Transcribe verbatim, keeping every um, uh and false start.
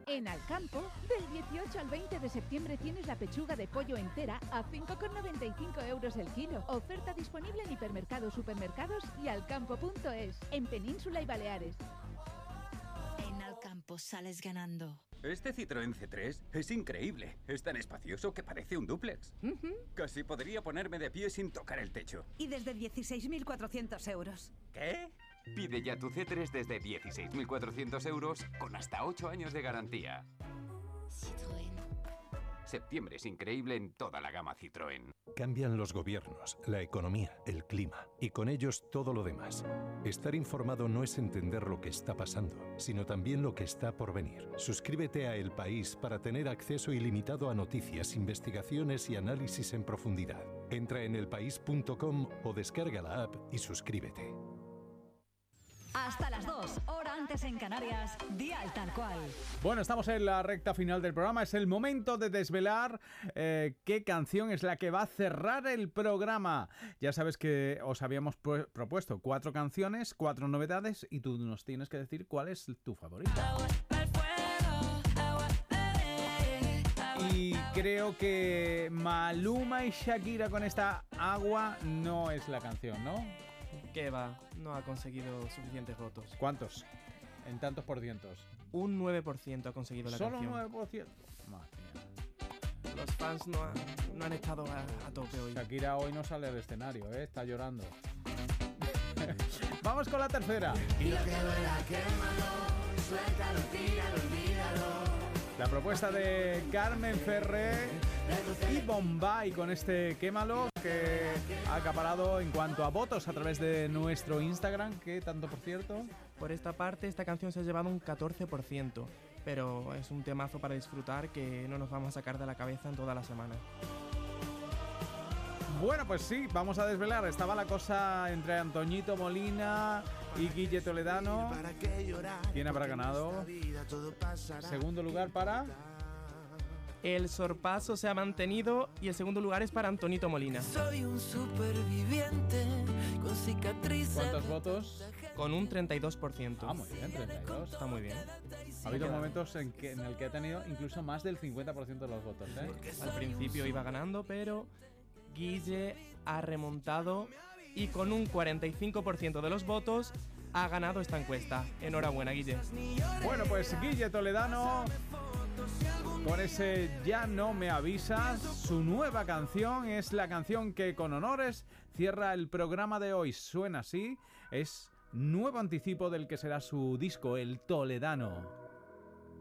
En Alcampo, del dieciocho al veinte de septiembre tienes la pechuga de pollo entera a cinco con noventa y cinco euros el kilo. Oferta disponible en hipermercados, supermercados y alcampo punto es, en Península y Baleares. En Alcampo sales ganando. Este Citroën C tres es increíble. Es tan espacioso que parece un dúplex. Uh-huh. Casi podría ponerme de pie sin tocar el techo. Y desde dieciséis mil cuatrocientos euros. ¿Qué? Pide ya tu C tres desde dieciséis mil cuatrocientos euros con hasta ocho años de garantía. Citroën. Septiembre es increíble en toda la gama Citroën. Cambian los gobiernos, la economía, el clima y con ellos todo lo demás. Estar informado no es entender lo que está pasando, sino también lo que está por venir. Suscríbete a El País para tener acceso ilimitado a noticias, investigaciones y análisis en profundidad. Entra en elpaís punto com o descarga la app y suscríbete. Hasta las dos, hora antes en Canarias, Dial Tal Cual. Bueno, estamos en la recta final del programa. Es el momento de desvelar eh, qué canción es la que va a cerrar el programa. Ya sabes que os habíamos pro- propuesto cuatro canciones, cuatro novedades, y tú nos tienes que decir cuál es tu favorita. Y creo que Maluma y Shakira con esta Agua no es la canción, ¿no? ¿Qué va? No ha conseguido suficientes votos. ¿Cuántos? En tantos por cientos. Un nueve por ciento ha conseguido la ¿Solo canción. ¿Solo nueve por ciento? Madre mía. Los fans no, ha, no han estado a, a tope hoy. Shakira hoy no sale al escenario, ¿eh? Está llorando. Vamos con la tercera. Y lo que duela, quémalo, suéltalo, tíralo, olvídalo. La propuesta de Carmen Ferrer y Bombay con este Quémalo, que ha acaparado en cuanto a votos a través de nuestro Instagram. ¿Qué tanto por cierto? Por esta parte, esta canción se ha llevado un catorce por ciento, pero es un temazo para disfrutar que no nos vamos a sacar de la cabeza en toda la semana. Bueno, pues sí, vamos a desvelar. Estaba la cosa entre Antoñito Molina y Guille Toledano. ¿Quién habrá ganado? Segundo lugar para... El sorpaso se ha mantenido y el segundo lugar es para Antonito Molina. Soy un superviviente con cicatrices. ¿Cuántos votos? Con un treinta y dos por ciento. Ah, muy bien, treinta y dos. Está muy bien. Ha habido momentos en, que, en el que ha tenido incluso más del cincuenta por ciento de los votos, ¿eh? Al principio iba ganando, pero Guille ha remontado y con un cuarenta y cinco por ciento de los votos ha ganado esta encuesta. Enhorabuena, Guille. Bueno, pues Guille Toledano, con ese Ya no me avisas, su nueva canción es la canción que con honores cierra el programa de hoy. Suena así, es nuevo anticipo del que será su disco, El Toledano.